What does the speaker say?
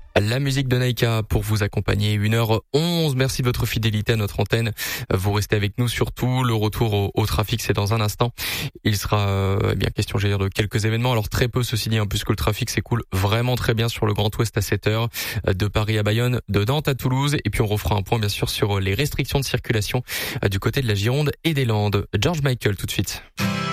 La musique de Naika pour vous accompagner 1h11. Merci de votre fidélité à notre antenne. Vous restez avec nous surtout. Le retour au trafic, c'est dans un instant. Il sera bien question, j'allais dire, de quelques événements. Alors très peu, ceci dit, puisque le trafic s'écoule vraiment très bien sur le Grand Ouest à 7h, de Paris à Bayonne, de Nantes à Toulouse. Et puis on refera un point bien sûr sur les restrictions de circulation du côté de la Gironde et des Landes. George Michael tout de suite.